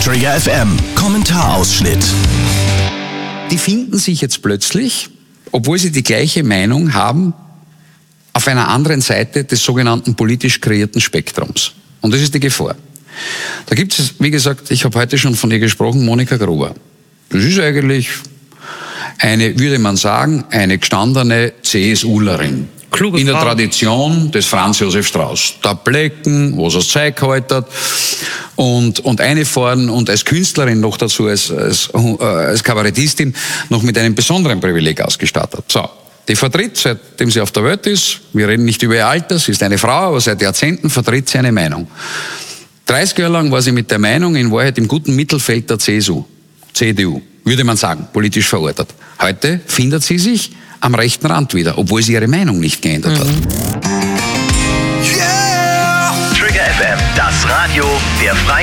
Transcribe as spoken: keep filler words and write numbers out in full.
Trigger F M, Kommentarausschnitt. Die finden sich jetzt plötzlich, obwohl sie die gleiche Meinung haben, auf einer anderen Seite des sogenannten politisch kreierten Spektrums. Und das ist die Gefahr. Da gibt es, wie gesagt, ich habe heute schon von ihr gesprochen, Monika Gruber. Das ist eigentlich eine, würde man sagen, eine gestandene CSUlerin. Kluge in der Frau. Tradition des Franz Josef Strauß. Da Blecken, was es Zeug haltet und, und eine vorn und als Künstlerin noch dazu, als, als, äh, als Kabarettistin noch mit einem besonderen Privileg ausgestattet. So, die vertritt, seitdem sie auf der Welt ist, wir reden nicht über ihr Alter, sie ist eine Frau, aber seit Jahrzehnten vertritt sie eine Meinung. dreißig Jahre lang war sie mit der Meinung in Wahrheit im guten Mittelfeld der C S U, C D U, würde man sagen, politisch verortet. Heute findet sie sich am rechten Rand wieder, obwohl sie ihre Meinung nicht geändert hat. Yeah! Trigger F M, das Radio der Freien